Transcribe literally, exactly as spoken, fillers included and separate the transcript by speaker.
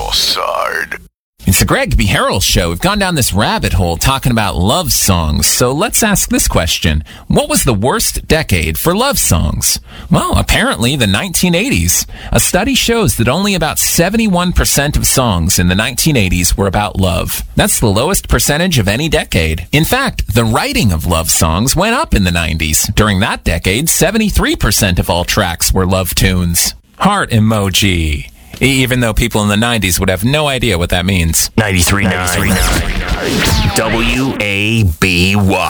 Speaker 1: Sard.
Speaker 2: It's the Greg B. Harrell Show. We've gone down this rabbit hole talking about love songs. So let's ask this question. What was the worst decade for love songs? Well, apparently the nineteen eighties. A study shows that only about seventy-one percent of songs in the nineteen eighties were about love. That's the lowest percentage of any decade. In fact, the writing of love songs went up in the nineties. During that decade, seventy-three percent of all tracks were love tunes. Heart emoji. Even though people in the nineties would have no idea what that means.
Speaker 1: ninety-three point nine W A B Y.